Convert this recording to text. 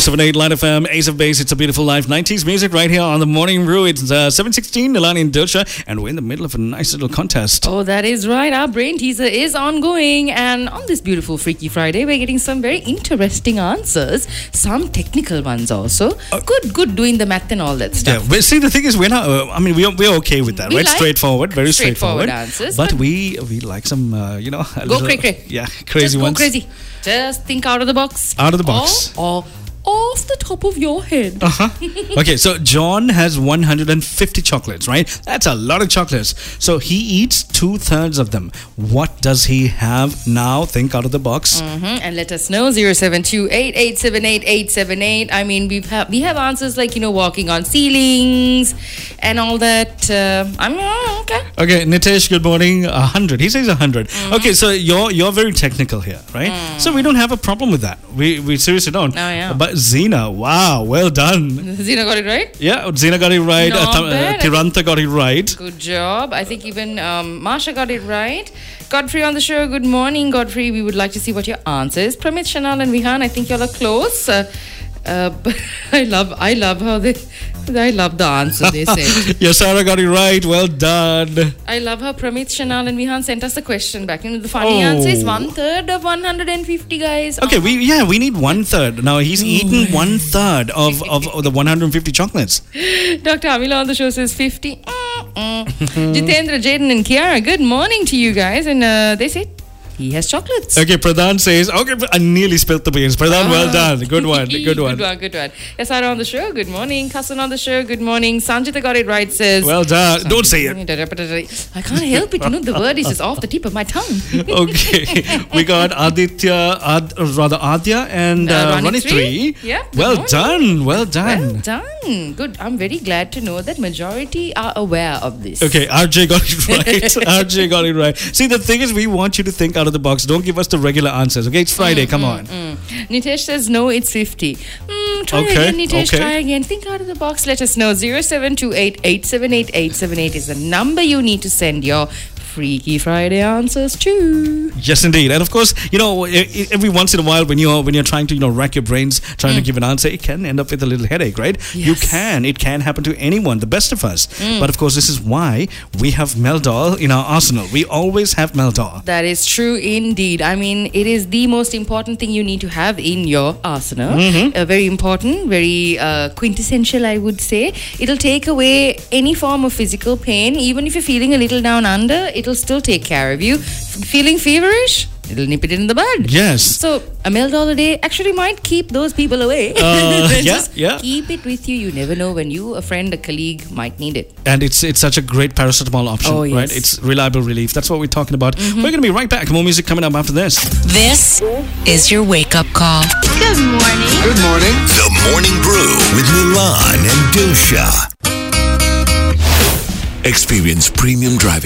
107.8 Line FM, Ace of Base. It's a beautiful life. 90s music right here on the Morning Brew. It's 7:16, Nilani and Dilsha, and we're in the middle of a nice little contest. Oh, that is right. Our brain teaser is ongoing, and on this beautiful Freaky Friday, we're getting some very interesting answers, some technical ones also. Good doing the math and all that stuff. Yeah, but see, the thing is, we're not. We're okay with that, We right? like Straightforward, very straightforward answers. But we like some, Go cray. Yeah, crazy Just ones. Go crazy. Just think out of the box. Out of the box. Or off the top of your head. Okay, so John has 150 chocolates, right? That's a lot of chocolates. So he eats 2/3 of them. What does he have now? Think out of the box. And let us know 0728878878. I mean, we have answers like walking on ceilings and all that. Okay. Okay, Nitesh, good morning. 100. He says 100. Okay, so you're very technical here, right? So we don't have a problem with that. We seriously don't. Oh, yeah. But Zina, wow, well done. Zina got it right? Yeah, Zina got it right. Not bad. Tiranta got it right. Good job. I think even Masha got it right. Godfrey on the show. Good morning, Godfrey. We would like to see what your answer is. Pramit, Shanal and Vihan, I think y'all are close. But I love the answer they said. Yeah, Sarah got it right. Well done. I love how Pramit, Shanal and Vihan sent us the question back. The funny answer is 1/3 of 150, guys. Okay, we need 1/3. Now he's eaten 1/3 of the 150 chocolates. Dr. Amila on the show says 50. Jitendra, Jaden and Kiara, good morning to you guys. And they say he has chocolates. Okay, Pradhan says, okay, I nearly spilled the beans. Pradhan, well done. Good one. Good one. Yasara on the show, good morning. Kasan on the show, good morning. Sanjita got it right, says. Well done. Don't say it. I can't help it. The word is just off the tip of my tongue. Okay. We got Aditya and Ranitri. Yeah. Well done. Well done. Good. I'm very glad to know that majority are aware of this. Okay, RJ got it right. See, the thing is, we want you to think out of the box. Don't give us the regular answers. Okay, it's Friday. Come on. Nitesh says no, it's 50. Try again, Nitesh. Try again. Think out of the box. Let us know. 0728878878 is the number you need to send your Freaky Friday answers to. Yes, indeed. And of course, every once in a while when you're trying to rack your brains trying to give an answer, it can end up with a little headache, right? Yes. It can happen to anyone, the best of us. But of course, this is why we have Meldol in our arsenal. We always have Meldol. That is true indeed. I mean, it is the most important thing you need to have in your arsenal. Very important, very quintessential, I would say. It'll take away any form of physical pain. Even if you're feeling a little down under, it'll still take care of you. Feeling feverish? It'll nip it in the bud. Yes. So a Meldol a day actually might keep those people away. Just keep it with you. You never know when a friend, a colleague might need it. And it's such a great paracetamol option, right? It's reliable relief. That's what we're talking about. We're going to be right back. More music coming up after this. This is your wake-up call. Good morning. Good morning. The Morning Brew with Milan and Dilsha. Experience premium driving